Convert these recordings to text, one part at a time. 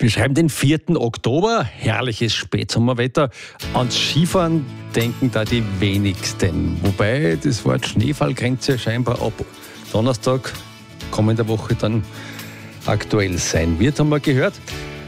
Wir schreiben den 4. Oktober, herrliches Spätsommerwetter. Ans Skifahren denken da die wenigsten. Wobei das Wort Schneefallgrenze scheinbar ab Donnerstag kommender Woche dann aktuell sein wird, haben wir gehört.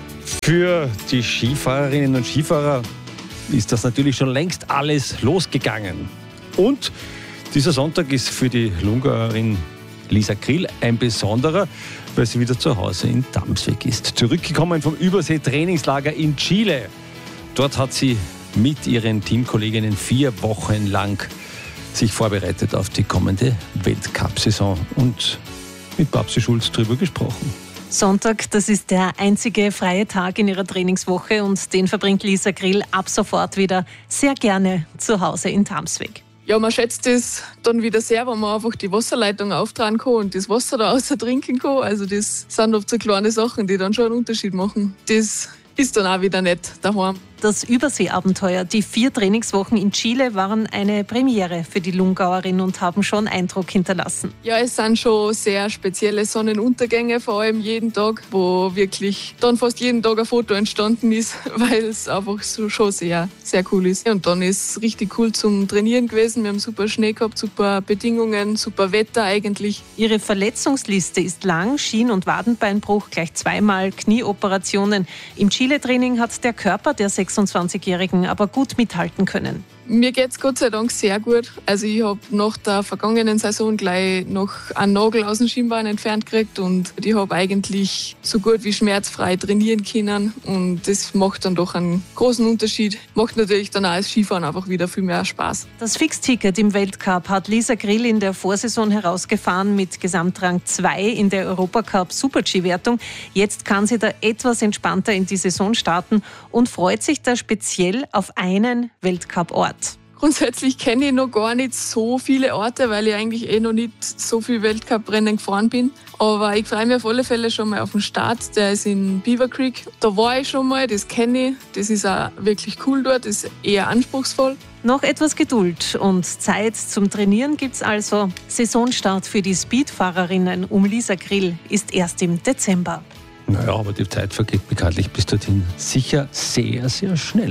Für die Skifahrerinnen und Skifahrer ist das natürlich schon längst alles losgegangen. Und dieser Sonntag ist für die Lungauerin Lisa Grill ein besonderer, weil sie wieder zu Hause in Damsweg ist. Zurückgekommen vom Übersee-Trainingslager in Chile. Dort hat sie mit ihren Teamkolleginnen 4 Wochen lang sich vorbereitet auf die kommende Weltcup-Saison und mit Babsi Schulz drüber gesprochen. Sonntag, das ist der einzige freie Tag in ihrer Trainingswoche und den verbringt Lisa Grill ab sofort wieder sehr gerne zu Hause in Damsweg. Ja, man schätzt es dann wieder sehr, wenn man einfach die Wasserleitung auftragen kann und das Wasser da außer trinken kann. Also das sind oft so kleine Sachen, die dann schon einen Unterschied machen. Das ist dann auch wieder nett daheim. Das Überseeabenteuer, die 4 Trainingswochen in Chile, waren eine Premiere für die Lungauerin und haben schon Eindruck hinterlassen. Ja, es sind schon sehr spezielle Sonnenuntergänge, vor allem jeden Tag, wo wirklich dann fast jeden Tag ein Foto entstanden ist, weil es einfach so schon sehr, sehr cool ist. Und dann ist es richtig cool zum Trainieren gewesen. Wir haben super Schnee gehabt, super Bedingungen, super Wetter eigentlich. Ihre Verletzungsliste ist lang, Schien- und Wadenbeinbruch, gleich 2-mal Knieoperationen. Im Chile-Training hat der Körper der 26-Jährigen aber gut mithalten können. Mir geht es Gott sei Dank sehr gut. Also ich habe nach der vergangenen Saison gleich noch einen Nagel aus dem Schienbein entfernt gekriegt und ich habe eigentlich so gut wie schmerzfrei trainieren können und das macht dann doch einen großen Unterschied. Macht natürlich dann auch das Skifahren einfach wieder viel mehr Spaß. Das Fixticket im Weltcup hat Lisa Grill in der Vorsaison herausgefahren mit Gesamtrang 2 in der Europacup Super-G-Wertung. Jetzt kann sie da etwas entspannter in die Saison starten und freut sich da speziell auf einen Weltcup-Ort. Grundsätzlich kenne ich noch gar nicht so viele Orte, weil ich eigentlich noch nicht so viel Weltcuprennen gefahren bin. Aber ich freue mich auf alle Fälle schon mal auf den Start. Der ist in Beaver Creek. Da war ich schon mal, das kenne ich. Das ist auch wirklich cool dort, das ist eher anspruchsvoll. Noch etwas Geduld und Zeit zum Trainieren gibt's also. Saisonstart für die Speedfahrerinnen um Lisa Grill ist erst im Dezember. Naja, aber die Zeit vergeht bekanntlich bis dorthin sicher sehr, sehr schnell.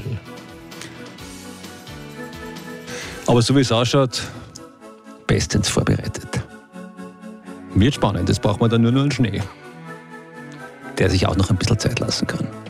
Aber so wie es ausschaut, bestens vorbereitet. Wird spannend, das braucht man dann nur einen Schnee, der sich auch noch ein bisschen Zeit lassen kann.